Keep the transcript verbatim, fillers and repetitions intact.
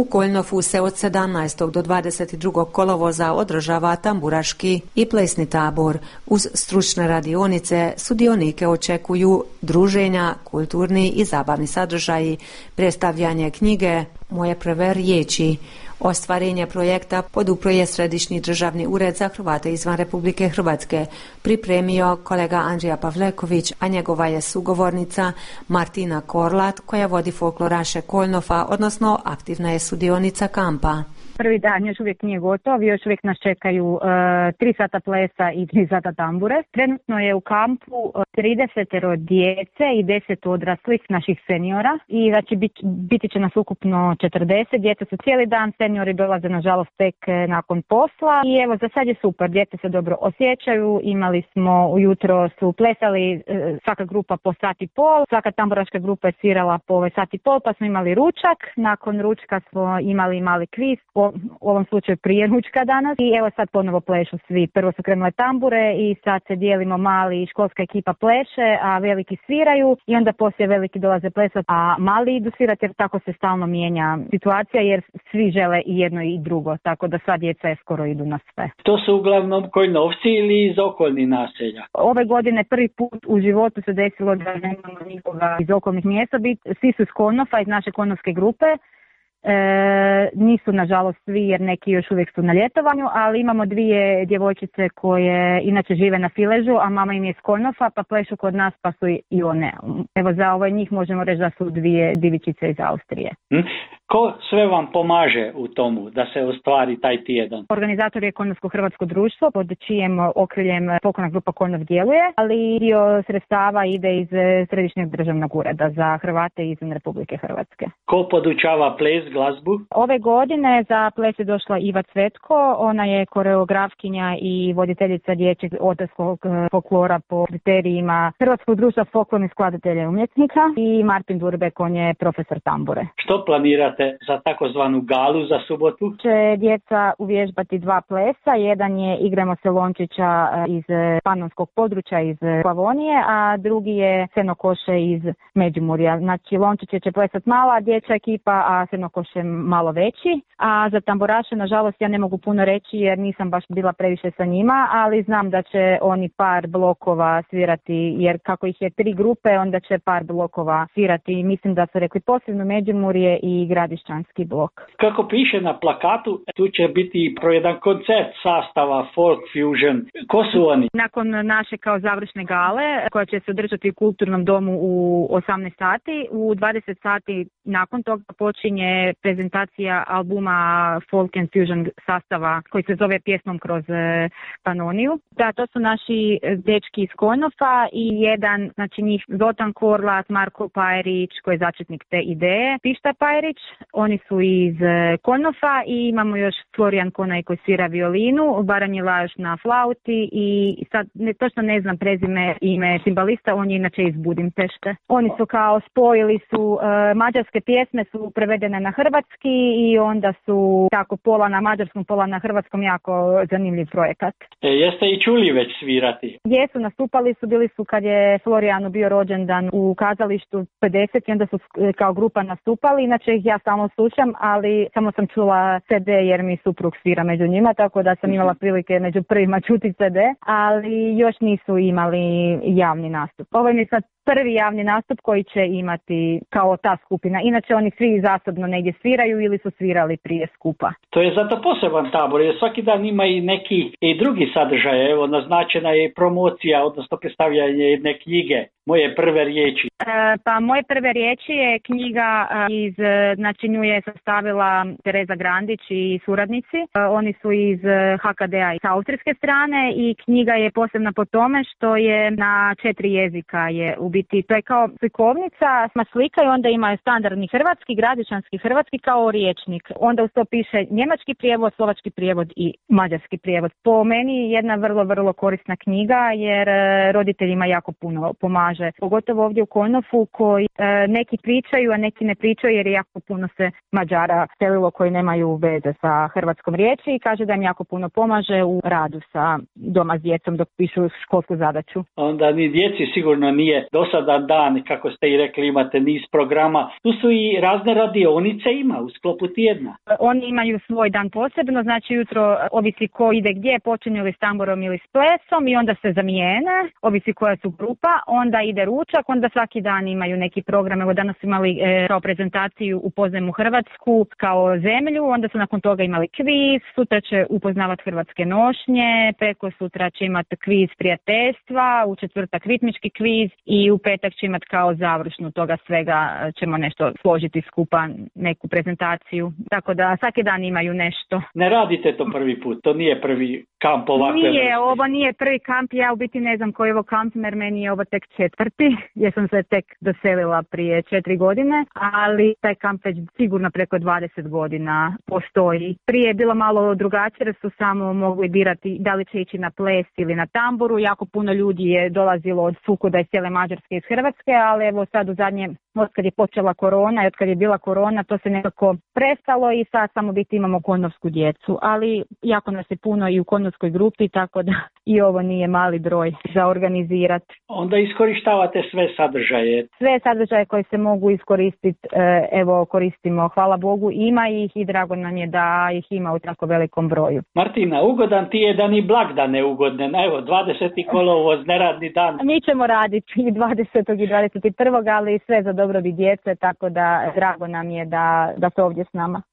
U Koljnofu se od sedamnaestog do dvadeset drugog kolovoza održava tamburaški i plesni tabor. Uz stručne radionice sudionike očekuju druženja, kulturni i zabavni sadržaji, predstavljanje knjige Moje prve riječi. Ostvarenje projekta podupro je Središnji državni ured za Hrvate izvan Republike Hrvatske, pripremio kolega Andrija Pavleković, a njegova je sugovornica Martina Korlat, koja vodi folkloraše Koljnofa, odnosno aktivna je sudionica kampa. Prvi dan još uvijek nije gotov, još uvijek nas čekaju e, tri sata plesa i tri sata tambure. Trenutno je u kampu trideset djece i deset odraslih naših seniora i znači bit, biti će nas ukupno četrdeset. Djeca su cijeli dan, seniori dolaze nažalost tek nakon posla i evo za sad je super, djeca se dobro osjećaju, imali smo ujutro su plesali e, svaka grupa po sat i pol, svaka tamburaška grupa je svirala po ovaj sat i pol, pa smo imali ručak, nakon ručka smo imali mali kviz, u ovom slučaju prije ručka danas i evo sad ponovo plešu svi. Prvo su krenule tambure i sad se dijelimo, mali školska ekipa pleše, a veliki sviraju i onda poslije veliki dolaze plesati, a mali idu svirati jer tako se stalno mijenja situacija jer svi žele i jedno i drugo, tako da sva djeca je skoro idu na sve. To su uglavnom Koljnovci ili iz okolnih naselja? Ove godine prvi put u životu se desilo da nemamo nikoga iz okolnih mjesta, svi su iz Koljnofa, iz naše koljnovske grupe. E, nisu nažalost svi jer neki još uvijek su na ljetovanju, ali imamo dvije djevojčice koje inače žive na Filežu, a mama im je iz Koljnofa pa plešu kod nas pa su i one. Evo za ovaj njih možemo reći da su dvije divičice iz Austrije. Hmm. Ko sve vam pomaže u tomu da se ostvari taj tjedan? Organizator je Koljnovsko hrvatsko društvo pod čijem okriljem folklorna grupa Koljnov djeluje, ali dio sredstava ide iz Središnjeg državnog ureda za Hrvate izvan Republike Hrvatske. Ko podučava ples, glazbu? Ove godine za ples je došla Iva Cvetko, ona je koreografkinja i voditeljica dječjeg odraslog folklora po kriterijima Hrvatskog društva folklornih skladatelja i umjetnika i Martin Durbek, on je profesor tambure. Što planirate za takozvanu galu za subotu? Će djeca uvježbati dva plesa, jedan je Igramo se Lončića iz Panonskog područja iz Slavonije, a drugi je Senokoše iz Međimurja. Znači Lončiće će plesati mala dječja ekipa, a Senokoše malo veći. A za tamburaše nažalost ja ne mogu puno reći jer nisam baš bila previše sa njima, ali znam da će oni par blokova svirati jer kako ih je tri grupe onda će par blokova svirati. Mislim da su rekli posebno Međimurje i Gradišćanski blok. Kako piše na plakatu, tu će biti pro jedan koncert sastava Folk Fusion. Ko su oni? Nakon naše kao završne gale, koja će se održati u Kulturnom domu u osamnaest sati, u dvadeset sati nakon toga počinje prezentacija albuma Folk and Fusion sastava koji se zove Pjesmom kroz Panoniju. Da, to su naši dečki iz Koljnofa i jedan, znači njih Zotan Korlat, Marko Pajerić koji je začetnik te ideje, Pišta Pajerić, oni su iz Koljnofa i imamo još Florijan Konaj koji svira violinu, Baranje Lajoš na flauti i sad ne, točno ne znam prezime ime cimbalista, on je inače iz Budimpešte. Oni su kao spojili su e, mađarske pjesme su prevedene na hrvatski i onda su tako pola na mađarskom, pola na hrvatskom, jako zanimljiv projekat. E, jeste i čuli već svirati? Jesu, nastupali su, bili su kad je Florijanu bio rođendan u kazalištu pedeset i onda su kao grupa nastupali, inače ih ja samo slušam, ali samo sam čula ce de jer mi suprug svira među njima, tako da sam imala prilike među prvima čuti ce de, ali još nisu imali javni nastup. Ovo je mi sad prvi javni nastup koji će imati kao ta skupina. Inače oni svi zasobno negdje sviraju ili su svirali prije skupa. To je zato poseban tabor, jer svaki dan ima i neki i drugi sadržaj. Evo, naznačena je promocija, odnosno predstavljanje jedne knjige. Moje prve riječi. E, pa moje prve riječi je knjiga iz, znači nju je sastavila Tereza Grandić i suradnici. E, oni su iz ha ka de a sa austrijske strane i knjiga je posebna po tome što je na četiri jezika je u biti. To je kao slikovnica, sma slika i onda ima standardni hrvatski, gradišćanski hrvatski kao riječnik. Onda uz to piše njemački prijevod, slovački prijevod i mađarski prijevod. Po meni jedna vrlo, vrlo korisna knjiga jer roditeljima jako puno pomaže. Pogotovo ovdje u Koljnofu koji e, neki pričaju, a neki ne pričaju jer je jako puno se Mađara selilo koji nemaju veze sa hrvatskom riječi i kaže da im jako puno pomaže u radu sa doma s djecom dok pišu školsku zadaću. Onda ni djeci sigurno nije dosadan dan, kako ste i rekli, imate niz programa. Tu su i razne radionice ima u sklopu tjedna. Oni imaju svoj dan posebno, znači jutro ovisi ko ide gdje, počinju li s tamburom ili s plesom i onda se zamijene, ovisi koja su grupa, onda ide ručak, onda svaki dan imaju neki program. Evo danas su imali e, kao prezentaciju Upoznajmo Hrvatsku kao zemlju, onda su nakon toga imali kviz, sutra će upoznavati hrvatske nošnje, preko sutra će imati kviz prijateljstva, u četvrtak ritmički kviz i u petak će imati kao završnu toga svega, ćemo nešto složiti skupa, neku prezentaciju. Tako da svaki dan imaju nešto. Ne radite to prvi put, to nije prvi kamp ovakve Nije, vrste. ovo nije prvi kamp, ja u biti ne znam koji je ovo kamp, jer meni je ovo tek četvrti, jer sam se tek doselila prije četiri godine, ali taj kamp već sigurno preko dvadeset godina postoji. Prije je bilo malo drugačije, jer su samo mogli birati da li će ići na ples ili na tamburu. Jako puno ljudi je dolazilo od svukuda iz cijele Mađarske i iz Hrvatske, ali evo sad u zadnje, od kad je počela korona i od kad je bila korona, to se nekako prestalo i sad samo biti imamo kondovsku djecu, ali jako nas je puno i u kondovskoj grupi, tako da i ovo nije mali broj za organizirati. Onda iskorištavate sve sadržaje. Sve sadržaje koje se mogu iskoristiti, evo koristimo, hvala Bogu, ima ih i drago nam je da ih ima u tako velikom broju. Martina, ugodan ti je dan i blagdane ugodne, evo dvadeseti kolovoz, neradni dan. Mi ćemo raditi i dvadesetog i dvadeset prvog ali sve za dobrobit djece, tako da drago nam je da, da ste ovdje s nama.